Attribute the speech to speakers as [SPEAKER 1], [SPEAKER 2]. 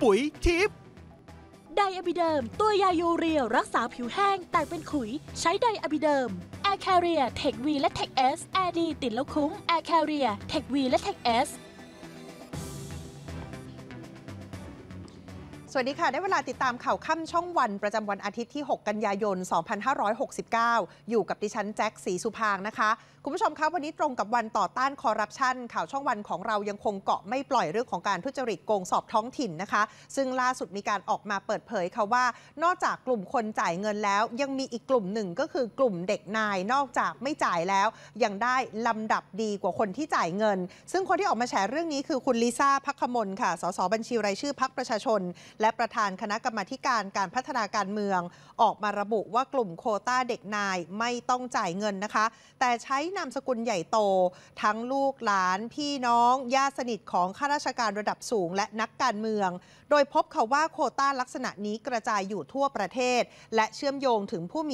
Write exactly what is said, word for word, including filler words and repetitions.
[SPEAKER 1] ปุ๋ยทิพย์
[SPEAKER 2] ไดอะบิเดิมตัวยายูเรียรักษาผิวแห้งแตกเป็นขุยใช้ไดอะบิเดิม Air Carrier Tech V และ Tech S Air ดีติดแล้วคุ้ม Air Carrier Tech V และ Tech S
[SPEAKER 3] สวัสดีค่ะได้เวลาติดตามข่าวค่ำช่องวันประจำวันอาทิตย์ที่หกกันยายนสองพันห้าร้อยหกสิบเก้าอยู่กับดิฉันแจ็คศรีสุพางค์นะคะคุณผู้ชมครับวันนี้ตรงกับวันต่อต้านคอร์รัปชันข่าวช่องวันของเรายังคงเกาะไม่ปล่อยเรื่องของการทุจริตโกงสอบท้องถิ่นนะคะซึ่งล่าสุดมีการออกมาเปิดเผยค่ะว่านอกจากกลุ่มคนจ่ายเงินแล้วยังมีอีกกลุ่มหนึ่งก็คือกลุ่มเด็กนายนอกจากไม่จ่ายแล้วยังได้ลำดับดีกว่าคนที่จ่ายเงินซึ่งคนที่ออกมาแฉเรื่องนี้คือคุณลิซ่าภักขมลค่ะสสบัญชีรายชื่อพรรคประชาชนและประธานคณะกรรมาธิการการพัฒนาการเมืองออกมาระบุว่ากลุ่มโควต้าเด็กนายไม่ต้องจ่ายเงินนะคะแต่ใช้นามสกุลใหญ่โตทั้งลูกหลานพี่น้องญาติสนิทของข้าราชการระดับสูงและนักการเมืองโดยพบเขาว่าโควต้าลักษณะนี้กระจายอยู่ทั่วประเทศและเชื่อมโยงถึงผู้มี